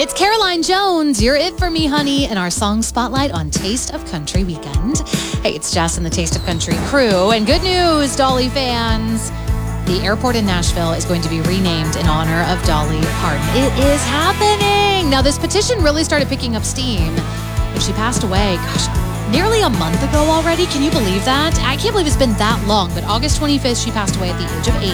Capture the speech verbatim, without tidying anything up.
It's Caroline Jones, You're It For Me, Honey, in our song spotlight on Taste of Country Weekend. Hey, it's Jess and the Taste of Country crew. And good news, Dolly fans. The airport in Nashville is going to be renamed in honor of Dolly Parton. It is happening. Now, this petition really started picking up steam when she passed away, gosh, nearly a month ago already. Can you believe that? I can't believe it's been that long, but August twenty-fifth, she passed away at the age of eighty.